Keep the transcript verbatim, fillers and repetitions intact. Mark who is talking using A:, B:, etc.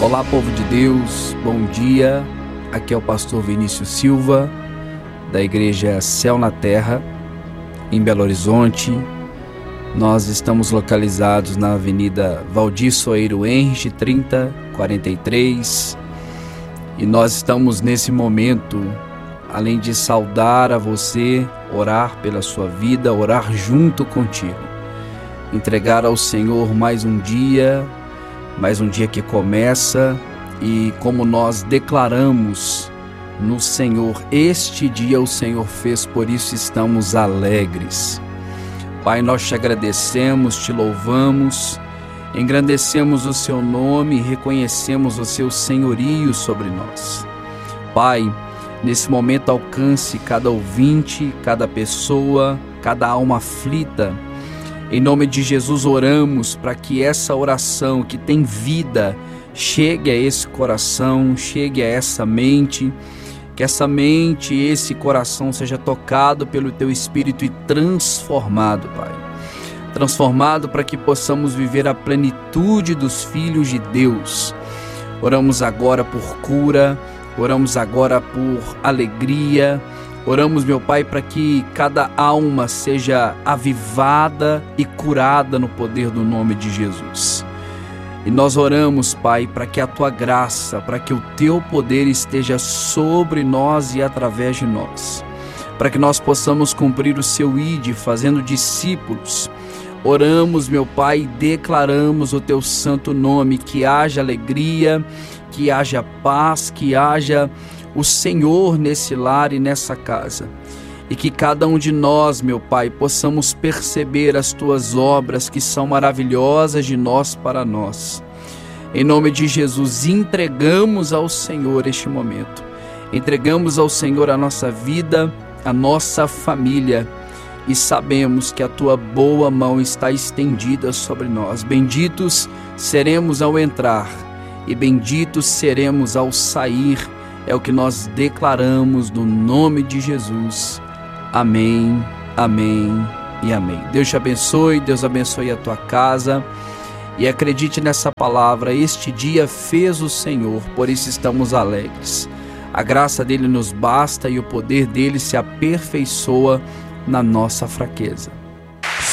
A: Olá, povo de Deus, bom dia. Aqui é o pastor Vinícius Silva, da igreja Céu na Terra, em Belo Horizonte. Nós estamos localizados na Avenida Valdir Soeiro Henrich, trinta quarenta e três. E nós estamos nesse momento, além de saudar a você, orar pela sua vida, orar junto contigo. Entregar ao Senhor mais um dia, mais um dia que começa, e como nós declaramos no Senhor, este dia o Senhor fez, por isso estamos alegres. Pai, nós te agradecemos, te louvamos, engrandecemos o seu nome e reconhecemos o seu senhorio sobre nós. Pai, nesse momento alcance cada ouvinte, cada pessoa, cada alma aflita. Em nome de Jesus oramos para que essa oração que tem vida chegue a esse coração, chegue a essa mente, que essa mente e esse coração seja tocado pelo Teu Espírito e transformado, Pai. Transformado para que possamos viver a plenitude dos filhos de Deus. Oramos agora por cura, oramos agora por alegria. Oramos, meu Pai, para que cada alma seja avivada e curada no poder do nome de Jesus. E nós oramos, Pai, para que a Tua graça, para que o Teu poder esteja sobre nós e através de nós. Para que nós possamos cumprir o Seu ide, fazendo discípulos. Oramos, meu Pai, e declaramos o Teu santo nome, que haja alegria, que haja paz, que haja o Senhor nesse lar e nessa casa, e que cada um de nós, meu Pai, possamos perceber as Tuas obras que são maravilhosas de nós para nós. Em nome de Jesus, entregamos ao Senhor este momento, entregamos ao Senhor a nossa vida, a nossa família, e sabemos que a Tua boa mão está estendida sobre nós. Benditos seremos ao entrar, e benditos seremos ao sair. É o que nós declaramos no nome de Jesus. Amém, amém e amém. Deus te abençoe, Deus abençoe a tua casa. E acredite nessa palavra, este dia fez o Senhor, por isso estamos alegres. A graça dele nos basta e o poder dele se aperfeiçoa na nossa fraqueza.